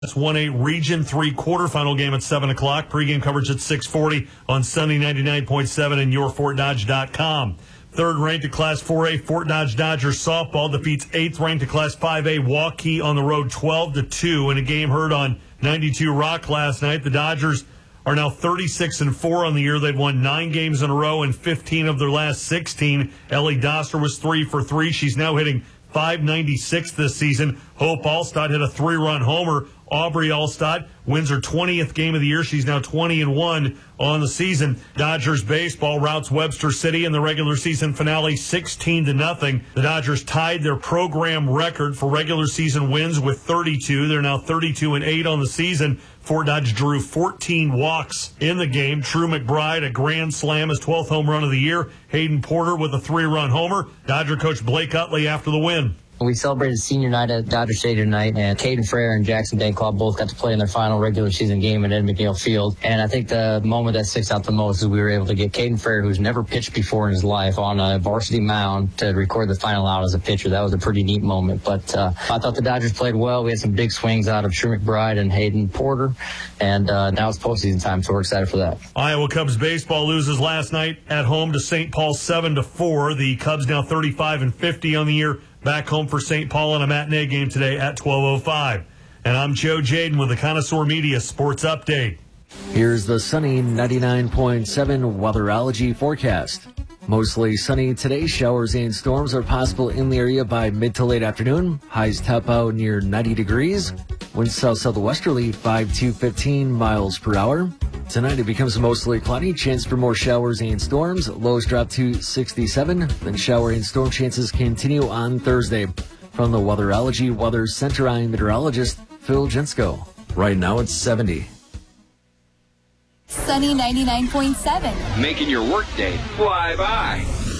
That's 1-8 Region 3 quarterfinal game at 7 o'clock. Pregame coverage at 6:40 on Sunny 99.7 and yourfortdodge.com. Third-ranked at Class 4A, Fort Dodge Dodgers softball defeats 8th-ranked at Class 5A Waukee on the road 12-2 in a game heard on 92 Rock last night. The Dodgers are now 36-4 on the year. They've won 9 games in a row and 15 of their last 16. Ellie Doster was 3 for 3. She's now hitting .596 this season. Hope Allstott hit a 3-run homer. Aubrey Allstott wins her 20th game of the year. She's now 20-1 on the season. Dodgers baseball routs Webster City in the regular season finale 16-0. The Dodgers tied their program record for regular season wins with 32. They're now 32-8 on the season. Fort Dodge drew 14 walks in the game. True McBride, a grand slam, his 12th home run of the year. Hayden Porter with a 3-run homer. Dodger coach Blake Utley after the win. We celebrated senior night at Dodger Stadium tonight, and Caden Frere and Jackson Danclaw both got to play in their final regular season game at Ed McNeil Field. And I think the moment that sticks out the most is we were able to get Caden Frere, who's never pitched before in his life, on a varsity mound to record the final out as a pitcher. That was a pretty neat moment. But I thought the Dodgers played well. We had some big swings out of True McBride and Hayden Porter, and now it's postseason time, so we're excited for that. Iowa Cubs baseball loses last night at home to St. Paul 7-4. The Cubs now 35-50 on the year. Back home for St. Paul in a matinee game today at 12:05. And I'm Joe Jaden with the Connoisseur Media Sports Update. Here's the sunny 99.7 weatherology forecast. Mostly sunny today. Showers and storms are possible in the area by mid to late afternoon. Highs top out near 90 degrees. Winds south-southwesterly 5 to 15 miles per hour. Tonight it becomes mostly cloudy. Chance for more showers and storms. Lows drop to 67. Then shower and storm chances continue on Thursday. From the Weatherology Weather Center, I'm meteorologist Phil Jensko. Right now it's 70. Sunny 99.7. Making your workday fly by.